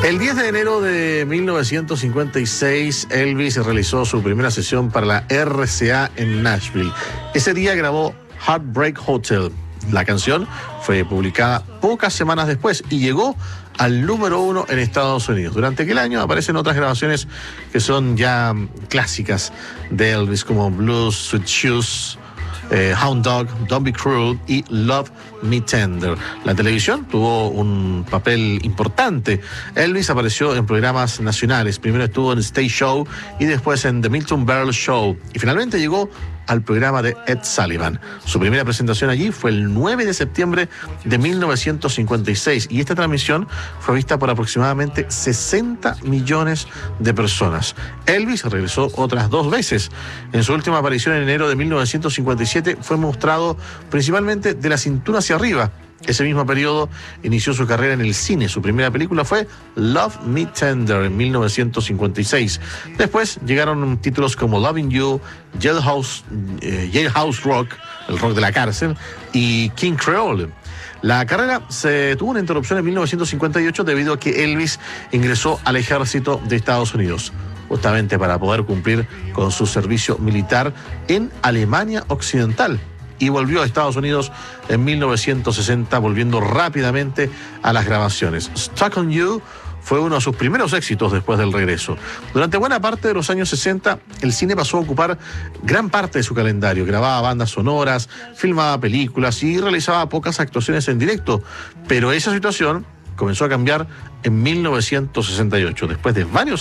El 10 de enero de 1956, Elvis realizó su primera sesión para la RCA en Nashville. Ese día grabó Heartbreak Hotel. La canción fue publicada pocas semanas después y llegó al número 1 en Estados Unidos. Durante aquel año aparecen otras grabaciones que son ya clásicas de Elvis, como Blues, Sweet Shoes, Hound Dog, Don't Be Cruel y Love Me Tender. La televisión tuvo un papel importante. Elvis apareció en programas nacionales. Primero estuvo en Stage Show y después en The Milton Berle Show. Y finalmente llegó al programa de Ed Sullivan. Su primera presentación allí fue el 9 de septiembre de 1956 y esta transmisión fue vista por aproximadamente 60 millones de personas. Elvis regresó otras 2 veces. En su última aparición en enero de 1957 fue mostrado principalmente de la cintura hacia arriba. Ese mismo periodo inició su carrera en el cine. Su primera película fue Love Me Tender en 1956. Después llegaron títulos como Loving You, Jailhouse Rock, el rock de la cárcel, y King Creole. La carrera tuvo una interrupción en 1958 debido a que Elvis ingresó al ejército de Estados Unidos, justamente para poder cumplir con su servicio militar en Alemania Occidental. Y volvió a Estados Unidos en 1960, volviendo rápidamente a las grabaciones. Stuck on You fue uno de sus primeros éxitos después del regreso. Durante buena parte de los años 60, el cine pasó a ocupar gran parte de su calendario. Grababa bandas sonoras, filmaba películas y realizaba pocas actuaciones en directo. Pero esa situación comenzó a cambiar en 1968, después de varios